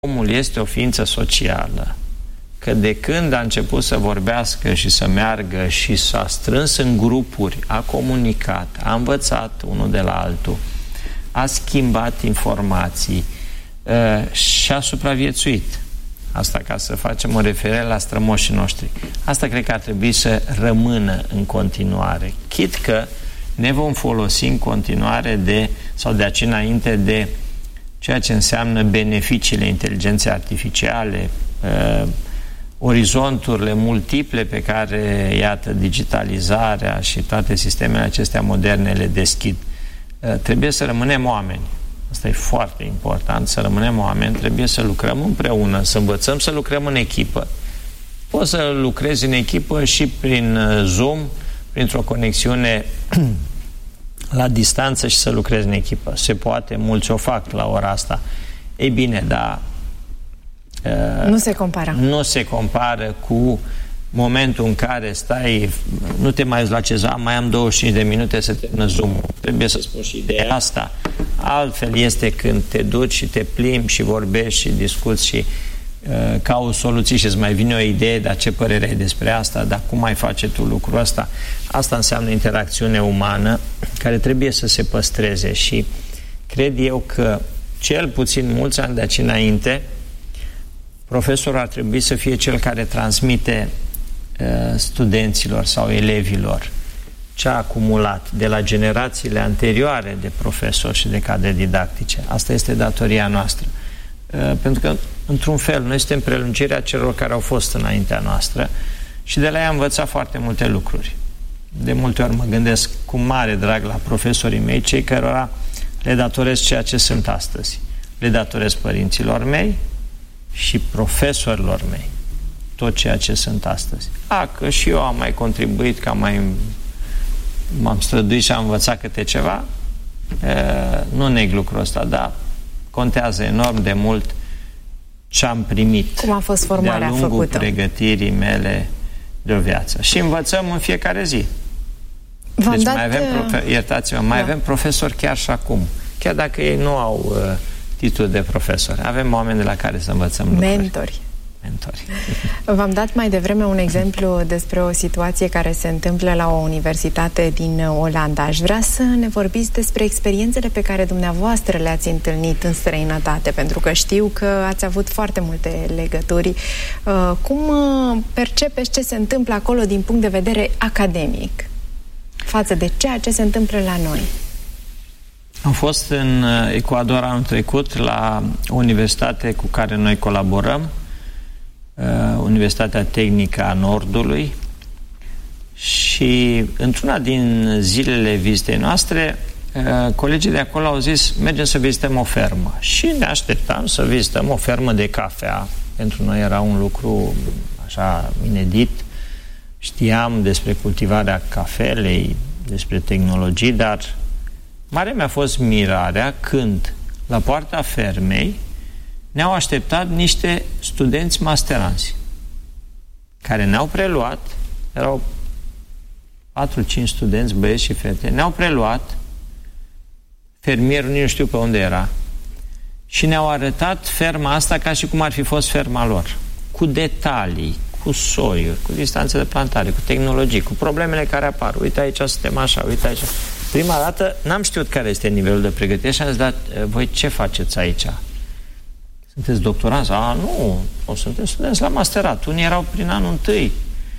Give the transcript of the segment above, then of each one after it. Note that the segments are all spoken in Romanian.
Omul este o ființă socială, că de când a început să vorbească și să meargă și s-a strâns în grupuri, a comunicat, a învățat unul de la altul, a schimbat informații și a supraviețuit. Asta ca să facem o referire la strămoșii noștri. Asta cred că ar trebui să rămână în continuare. Chit că ne vom folosi în continuare de aici înainte de ceea ce înseamnă beneficiile inteligenței artificiale, orizonturile multiple pe care, iată, digitalizarea și toate sistemele acestea moderne le deschid. Trebuie să rămânem oameni. Asta e foarte important, să rămânem oameni, trebuie să lucrăm împreună, să învățăm să lucrăm în echipă. Poți să lucrezi în echipă și prin Zoom, printr-o conexiune la distanță și să lucrezi în echipă. Se poate, mulți o fac la ora asta. Ei bine, dar nu se compară. Nu se compară cu momentul în care stai, nu te mai uiți la ceza, mai am 25 de minute să termină Zoom-ul. Trebuie să spun și ideea asta. Altfel este când te duci și te plimbi și vorbești și discuți și cauți soluții și îți mai vine o idee, dar ce părere ai despre asta, dar cum mai face tu lucrul ăsta? Asta înseamnă interacțiune umană care trebuie să se păstreze și cred eu că cel puțin mulți ani de aici înainte profesorul ar trebui să fie cel care transmite studenților sau elevilor ce a acumulat de la generațiile anterioare de profesori și de cadre didactice. Asta este datoria noastră. Pentru că, într-un fel, noi suntem prelungirea celor care au fost înaintea noastră și de la ea am învățat foarte multe lucruri. De multe ori mă gândesc cu mare drag la profesorii mei, cei cărora le datorez ceea ce sunt astăzi. Le datorez părinților mei și profesorilor mei tot ceea ce sunt astăzi. Că și eu am mai contribuit, că m-am străduit și am învățat câte ceva, nu neg lucrul ăsta, dar contează enorm de mult ce am primit. Cum a fost formarea de-a lungul făcută? Pregătirii mele de o viață. Și învățăm în fiecare zi. Deci mai avem, iertați-mă, mai avem profesori chiar și acum. Chiar dacă ei nu au titlul de profesor. Avem oameni de la care să învățăm lucruri. Mentori. V-am dat mai devreme un exemplu despre o situație care se întâmplă la o universitate din Olanda. Aș vrea să ne vorbiți despre experiențele pe care dumneavoastră le-ați întâlnit în străinătate, pentru că știu că ați avut foarte multe legături. Cum percepeți ce se întâmplă acolo din punct de vedere academic față de ceea ce se întâmplă la noi? Am fost în Ecuador anul trecut la o universitate cu care noi colaborăm, Universitatea Tehnică a Nordului, și într-una din zilele vizitei noastre colegii de acolo au zis: mergem să vizităm o fermă. Și ne așteptam să vizităm o fermă de cafea. Pentru noi era un lucru așa inedit. Știam despre cultivarea cafelei, despre tehnologii, dar mare mi-a fost mirarea când la poarta fermei ne-au așteptat niște studenți masteranți care ne-au preluat, erau 4-5 studenți, băieți și fete, ne-au preluat, fermierul nici nu știu pe unde era, și ne-au arătat ferma asta ca și cum ar fi fost ferma lor, cu detalii, cu soiuri, cu distanțe de plantare, cu tehnologii, cu problemele care apar. Uite, aici suntem așa, uite aici. Prima dată n-am știut care este nivelul de pregătire și am zis: dar voi ce faceți aici? Sunteți doctoranți? Nu, suntem studenți la masterat. Unii erau prin anul întâi.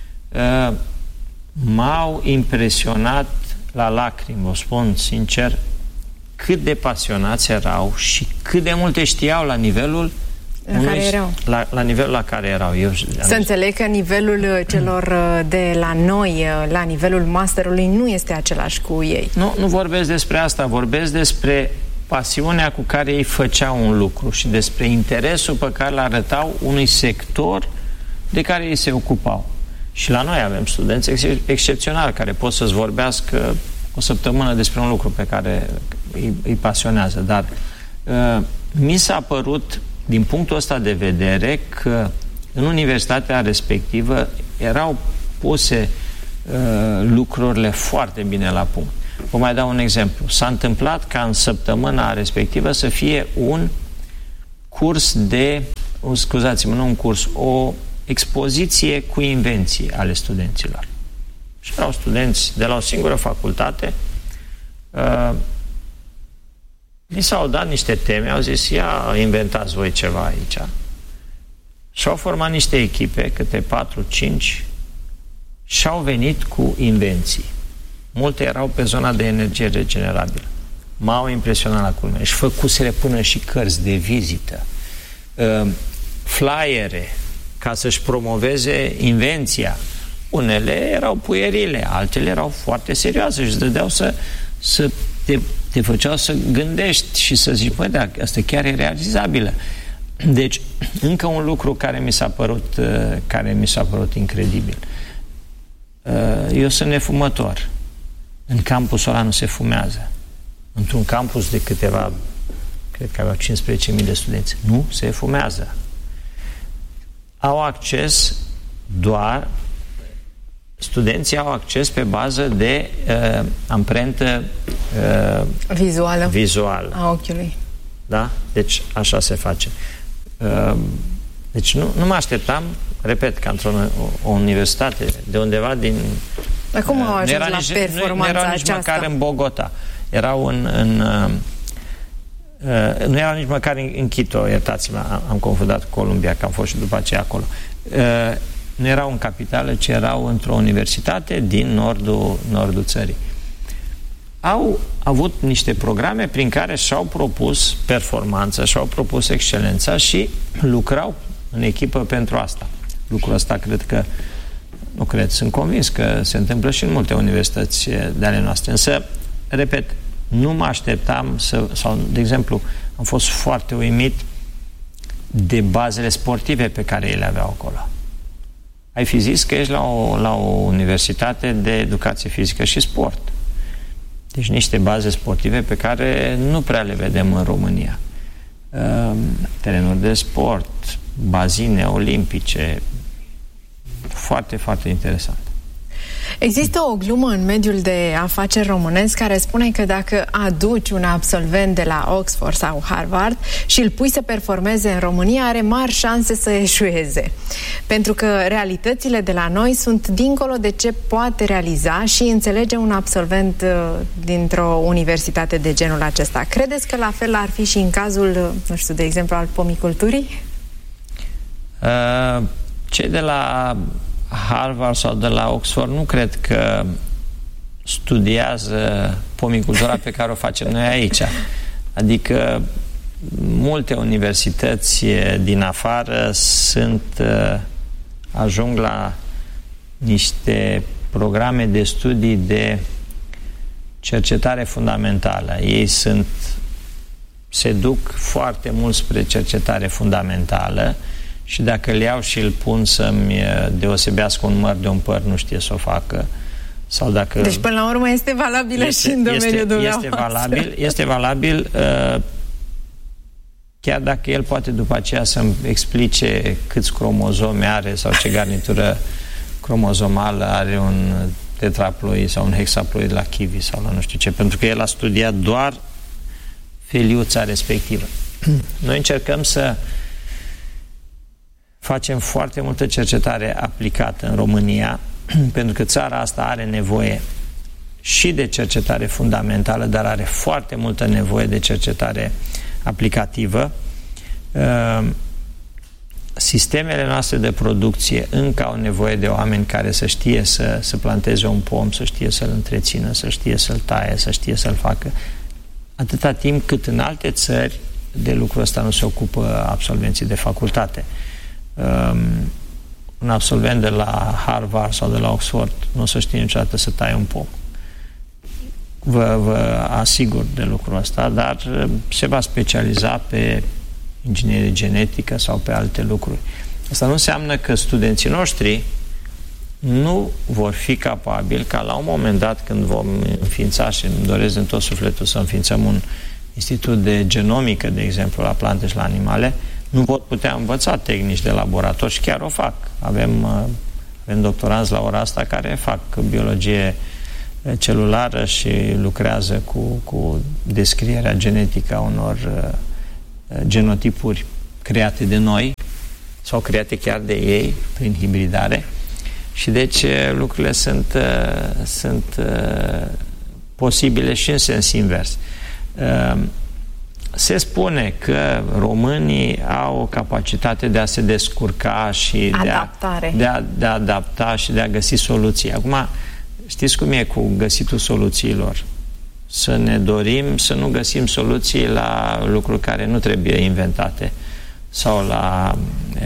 M-au impresionat la lacrimi, vă spun sincer, cât de pasionați erau și cât de multe știau la nivelul la nivelul la care erau. Să înțeleg că nivelul celor de la noi, la nivelul masterului, nu este același cu ei. Nu vorbesc despre asta, vorbesc despre pasiunea cu care ei făceau un lucru și despre interesul pe care îl arătau unui sector de care ei se ocupau. Și la noi avem studenți excepționali care pot să-ți vorbească o săptămână despre un lucru pe care îi pasionează. Dar mi s-a părut, din punctul ăsta de vedere, că în universitatea respectivă erau puse lucrurile foarte bine la punct. Vă mai dau un exemplu. S-a întâmplat ca în săptămâna respectivă să fie un o expoziție cu invenții ale studenților. Și erau studenți de la o singură facultate, li s-au dat niște teme, au zis, ia, inventați voi ceva aici. Și au format niște echipe, câte 4-5, și au venit cu invenții. Multe erau pe zona de energie regenerabilă. M-au impresionat la culme. Și făcuseră până și cărți de vizită, flyere, ca să-și promoveze invenția. Unele erau puierile, altele erau foarte serioase și îți dădeau să te făceau să gândești și să zici, băi, da, asta chiar e realizabilă. Deci, încă un lucru care mi s-a părut incredibil. Eu sunt nefumător. În campusul ăla nu se fumează. Într-un campus de câteva, cred că aveau 15.000 de studenți, nu se fumează. Au acces doar, studenții au acces pe bază de amprentă vizuală a ochiului. Da? Deci așa se face. Deci nu mă așteptam, repet, ca într-o universitate de undeva din... Dar cum au ajuns la performanța aceasta? Nu erau nici măcar în Bogota. Erau nu erau nici măcar în Quito, iertați-mă, am confundat cu Columbia, că am fost și după aceea acolo. Nu erau în capitală, ci erau într-o universitate din nordul țării. Au avut niște programe prin care și-au propus performanță, și-au propus excelența și lucrau în echipă pentru asta. Lucrul ăsta sunt convins că se întâmplă și în multe universități de ale noastre. Însă, repet, nu mă așteptam sau, de exemplu, am fost foarte uimit de bazele sportive pe care ele aveau acolo. Ai fi zis că ești la o universitate de educație fizică și sport. Deci niște baze sportive pe care nu prea le vedem în România. Terenuri de sport, bazine olimpice, foarte, foarte interesant. Există o glumă în mediul de afaceri românesc care spune că dacă aduci un absolvent de la Oxford sau Harvard și îl pui să performeze în România, are mari șanse să eșueze. Pentru că realitățile de la noi sunt dincolo de ce poate realiza și înțelege un absolvent dintr-o universitate de genul acesta. Credeți că la fel ar fi și în cazul, nu știu, de exemplu, al pomiculturii? Cei de la Harvard sau de la Oxford nu cred că studiază pomicultura pe care o facem noi aici. Adică multe universități din afară ajung la niște programe de studii de cercetare fundamentală. Ei se duc foarte mult spre cercetare fundamentală și dacă îl iau și îl pun să-mi deosebească un măr de un păr, nu știe să o facă. Sau dacă deci, până la urmă, este valabilă și în domeniul dumneavoastră. Este valabil, chiar dacă el poate după aceea să-mi explice câți cromozomi are sau ce garnitură cromozomală are un tetraploid sau un hexaploid la kiwi sau la nu știu ce, pentru că el a studiat doar feliuța respectivă. Noi încercăm să facem foarte multă cercetare aplicată în România, pentru că țara asta are nevoie și de cercetare fundamentală, dar are foarte multă nevoie de cercetare aplicativă. Sistemele noastre de producție încă au nevoie de oameni care să știe să planteze un pom, să știe să-l întrețină, să știe să-l taie, să știe să-l facă. Atâta timp cât în alte țări de lucrul ăsta nu se ocupă absolvenții de facultate. Un absolvent de la Harvard sau de la Oxford nu o să știe niciodată să taie un pom. Vă asigur de lucrul ăsta, dar se va specializa pe inginerie genetică sau pe alte lucruri. Asta nu înseamnă că studenții noștri nu vor fi capabili ca la un moment dat, când vom înființa, și îmi doresc din tot sufletul să înființăm un institut de genomică, de exemplu, la plante și la animale, nu pot putea învăța tehnici de laborator și chiar o fac. Avem doctoranți la ora asta care fac biologie celulară și lucrează cu descrierea genetică a unor genotipuri create de noi sau create chiar de ei prin hibridare și deci lucrurile sunt posibile și în sens invers. Se spune că românii au o capacitate de a se descurca și de a adapta și de a găsi soluții. Acum, știți cum e cu găsitul soluțiilor? Să ne dorim să nu găsim soluții la lucruri care nu trebuie inventate sau la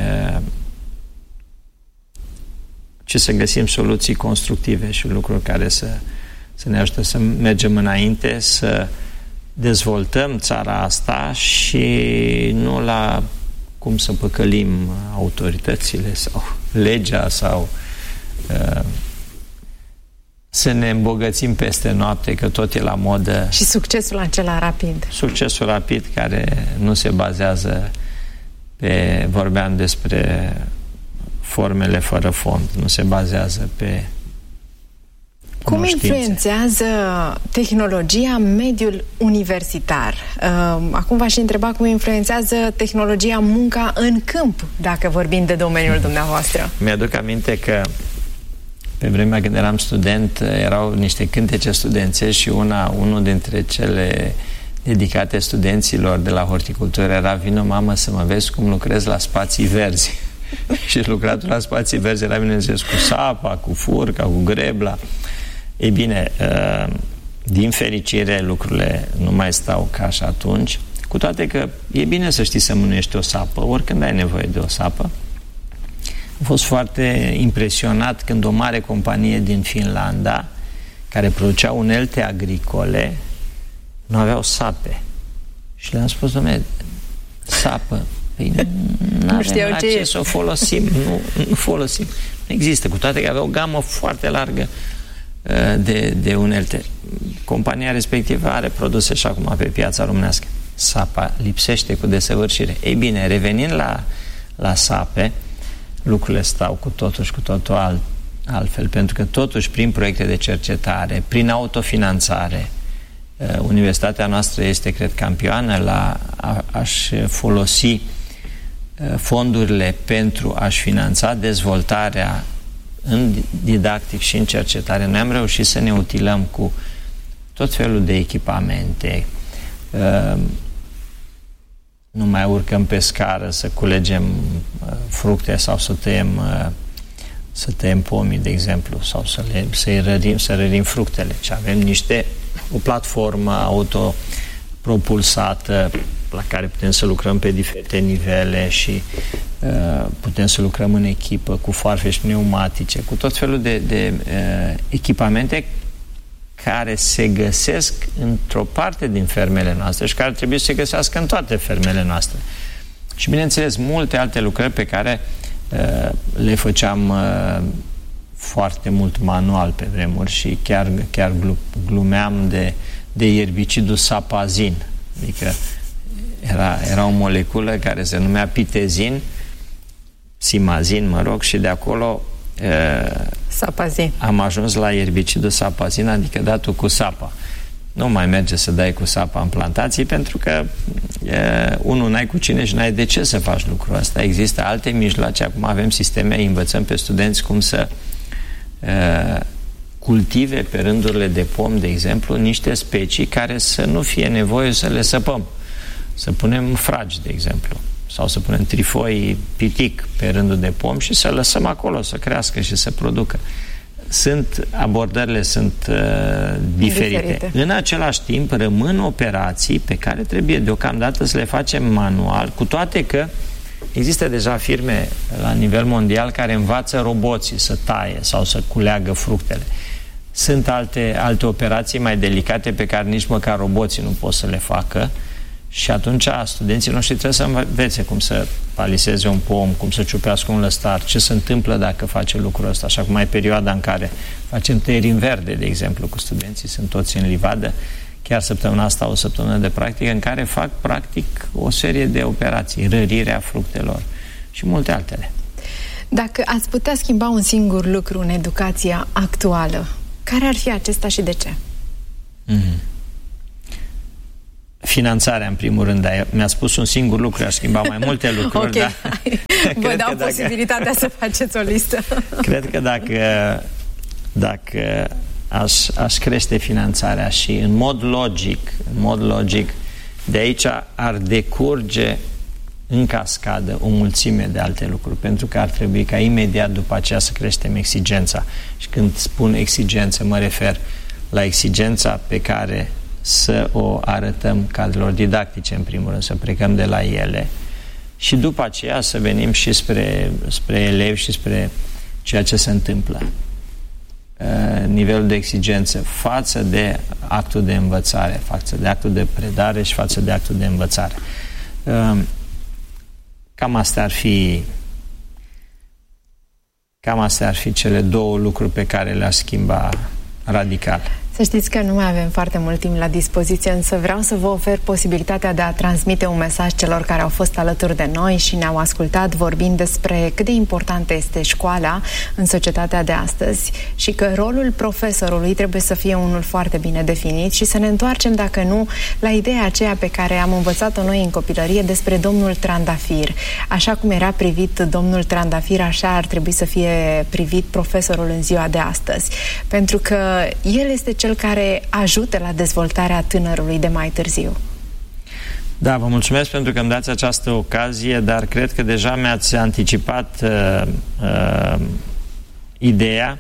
ci să găsim soluții constructive și lucruri care să ne ajute să mergem înainte, să dezvoltăm țara asta și nu la cum să păcălim autoritățile sau legea sau să ne îmbogățim peste noapte, că tot e la modă. Și succesul acela rapid. Succesul rapid care nu se bazează pe, vorbeam despre formele fără fond, nu se bazează pe cum influențează tehnologia mediul universitar? Acum v-aș întreba cum influențează tehnologia munca în câmp, dacă vorbim de domeniul dumneavoastră. Mi-aduc aminte că pe vremea când eram student erau niște cântece studențe și unul dintre cele dedicate studenților de la horticultură era: "Vino, mamă, să mă vezi cum lucrez la spații verzi." Și lucratul la spații verzi era, bineînțeles, cu sapa, cu furca, cu grebla. Ei bine, din fericire lucrurile nu mai stau ca și atunci, cu toate că e bine să știi să mânuiești o sapă, oricând ai nevoie de o sapă. Am fost foarte impresionat când o mare companie din Finlanda, care producea unelte agricole, nu aveau sape. Și le-am spus: "Dom'le, sapă, păi nu avem la ce să o folosim, nu folosim." Nu există, cu toate că avea o gamă foarte largă de unelte. Compania respectivă are produse și acum pe piața românească. Sapa lipsește cu desăvârșire. Ei bine, revenind la sape, lucrurile stau cu totul altfel, pentru că totuși prin proiecte de cercetare, prin autofinanțare, universitatea noastră este, cred, campioană la a-și folosi fondurile pentru a-și finanța dezvoltarea în didactic și în cercetare. Noi am reușit să ne utilăm cu tot felul de echipamente. Nu mai urcăm pe scară să culegem fructe sau să tăiem pomii, de exemplu, sau să rărim fructele. Și avem o platformă autopropulsată la care putem să lucrăm pe diferite nivele și putem să lucrăm în echipă cu farfeși pneumatice, cu tot felul de echipamente care se găsesc într-o parte din fermele noastre și care trebuie să se găsească în toate fermele noastre. Și, bineînțeles, multe alte lucrări pe care le făceam foarte mult manual pe vremuri și chiar glumeam de ierbicidul sapazin. Adică era o moleculă care se numea pitezin, simazin, mă rog, și de acolo sapazin. Am ajuns la ierbicidul sapazin, adică datul cu sapa. Nu mai merge să dai cu sapa în plantații, pentru că unul, n-ai cu cine și n-ai de ce să faci lucrul ăsta. Există alte mijloace. Acum avem sisteme, învățăm pe studenți cum să cultive pe rândurile de pom, de exemplu, niște specii care să nu fie nevoie să le săpăm. Să punem fragi, de exemplu, sau să punem trifoi pitic pe rândul de pom și să lăsăm acolo să crească și să producă. Abordările sunt diferite. În același timp rămân operații pe care trebuie deocamdată să le facem manual, cu toate că există deja firme la nivel mondial care învață roboții să taie sau să culeagă fructele. Sunt alte operații mai delicate pe care nici măcar roboții nu pot să le facă și atunci studenții noștri trebuie să învețe cum să paliseze un pom, cum să ciupească un lăstar, ce se întâmplă dacă face lucrul ăsta. Așa cum ai perioada în care facem tăieri în verde, de exemplu, cu studenții, sunt toți în livadă, chiar săptămâna asta o săptămână de practică în care fac practic o serie de operații, rărirea fructelor și multe altele. Dacă ați putea schimba un singur lucru în educația actuală, care ar fi acesta și de ce? finanțarea, în primul rând, dar mi-a spus un singur lucru, aș schimba mai multe lucruri. Ok, vă dau posibilitatea să faceți o listă. Cred că dacă aș crește finanțarea și în mod logic, de aici ar decurge în cascadă o mulțime de alte lucruri, pentru că ar trebui ca imediat după aceea să creștem exigența. Și când spun exigență, mă refer la exigența pe care să o arătăm cadrelor didactice, în primul rând, să plecăm de la ele și după aceea să venim și spre elevi și spre ceea ce se întâmplă. Nivelul de exigență față de actul de învățare, față de actul de predare și față de actul de învățare. Cam astea ar fi cele două lucruri pe care le-aș schimba radical. Să știți că nu mai avem foarte mult timp la dispoziție, însă vreau să vă ofer posibilitatea de a transmite un mesaj celor care au fost alături de noi și ne-au ascultat vorbind despre cât de importantă este școala în societatea de astăzi și că rolul profesorului trebuie să fie unul foarte bine definit și să ne întoarcem, dacă nu, la ideea aceea pe care am învățat-o noi în copilărie despre domnul Trandafir. Așa cum era privit domnul Trandafir, așa ar trebui să fie privit profesorul în ziua de astăzi. Pentru că el este cel care ajută la dezvoltarea tânărului de mai târziu. Da, vă mulțumesc pentru că îmi dați această ocazie, dar cred că deja mi-ați anticipat ideea.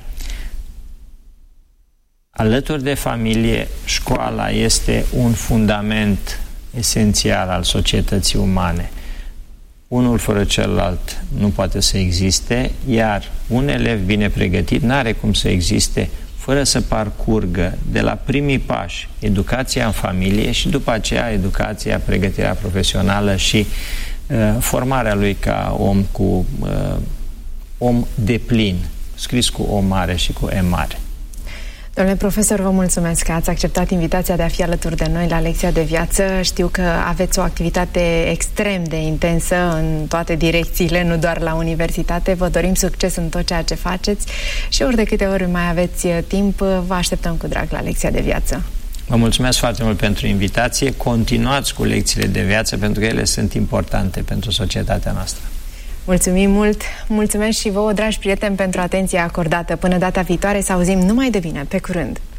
Alături de familie, școala este un fundament esențial al societății umane. Unul fără celălalt nu poate să existe, iar un elev bine pregătit n-are cum să existe fără să parcurgă de la primii pași educația în familie și după aceea educația, pregătirea profesională și formarea lui ca om deplin, scris cu O mare și cu E mare. Domnule profesor, vă mulțumesc că ați acceptat invitația de a fi alături de noi la lecția de viață. Știu că aveți o activitate extrem de intensă în toate direcțiile, nu doar la universitate. Vă dorim succes în tot ceea ce faceți și ori de câte ori mai aveți timp, vă așteptăm cu drag la lecția de viață. Vă mulțumesc foarte mult pentru invitație. Continuați cu lecțiile de viață pentru că ele sunt importante pentru societatea noastră. Mulțumim mult! Mulțumesc și vouă, dragi prieteni, pentru atenția acordată. Până data viitoare să auzim numai de bine. Pe curând!